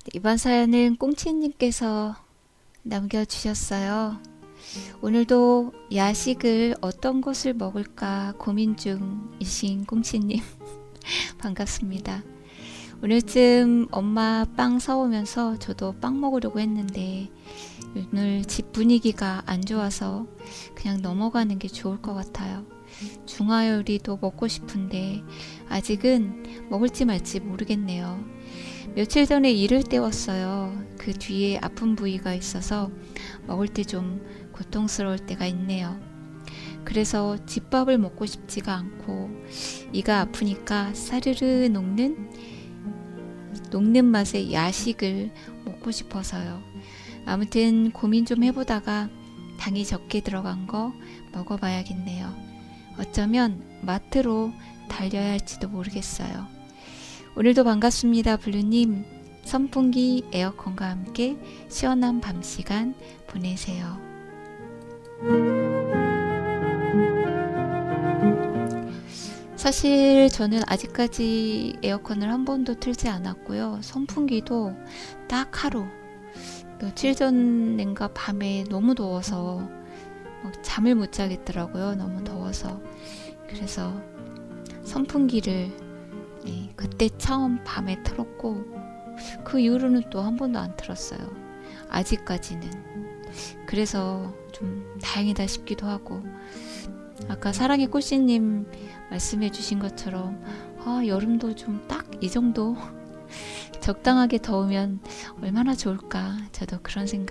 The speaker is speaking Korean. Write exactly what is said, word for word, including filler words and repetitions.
이번 사연은 꽁치님께서 남겨주셨어요. 오늘도 야식을 어떤 것을 먹을까 고민 중이신 꽁치님 반갑습니다. 오늘쯤 엄마 빵 사오면서 저도 빵 먹으려고 했는데 오늘 집 분위기가 안 좋아서 그냥 넘어가는 게 좋을 것 같아요. 중화요리도 먹고 싶은데 아직은 먹을지 말지 모르겠네요. 며칠 전에 이를 때웠어요. 그 뒤에 아픈 부위가 있어서 먹을 때 좀 고통스러울 때가 있네요. 그래서 집밥을 먹고 싶지가 않고 이가 아프니까 사르르 녹는 녹는 맛의 야식을 먹고 싶어서요. 아무튼 고민 좀 해보다가 당이 적게 들어간 거 먹어봐야겠네요. 어쩌면 마트로 달려야 할지도 모르겠어요. 오늘도 반갑습니다, 블루님. 선풍기, 에어컨과 함께 시원한 밤 시간 보내세요. 사실 저는 아직까지 에어컨을 한 번도 틀지 않았고요. 선풍기도 딱 하루, 며칠 전인가 밤에 너무 더워서 잠을 못 자겠더라고요. 너무 더워서. 그래서 선풍기를 네, 그때 처음 밤에 틀었고 그 이후로는 또 한 번도 안 틀었어요. 아직까지는. 그래서 좀 다행이다 싶기도 하고, 아까 사랑의 꽃씨님 말씀해 주신 것처럼 아, 여름도 좀 딱 이 정도 적당하게 더우면 얼마나 좋을까, 저도 그런 생각